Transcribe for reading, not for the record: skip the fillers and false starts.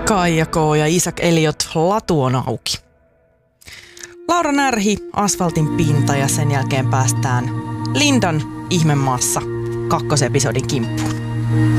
Kaija K. ja Isaac Elliot, Latu on auki. Laura Närhi, Asfaltin pinta, ja sen jälkeen päästään Lindan Ihmemaassa kakkosepisodin kimppuun.